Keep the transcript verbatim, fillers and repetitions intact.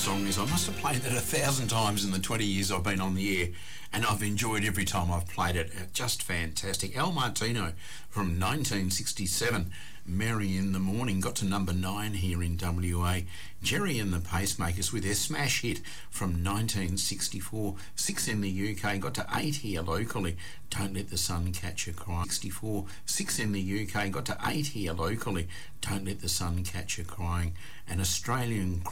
song is. I must have played it a thousand times in the twenty years I've been on the air, and I've enjoyed every time I've played it. Just fantastic. Al Martino from nineteen sixty-seven, Merry in the Morning, got to number nine here in W A. Jerry and the Pacemakers with their smash hit from nineteen sixty-four, six in the U K, got to eight here locally, Don't Let the Sun Catch You Crying. sixty-four, six in the U K, got to eight here locally, Don't Let the Sun Catch You Crying. An Australian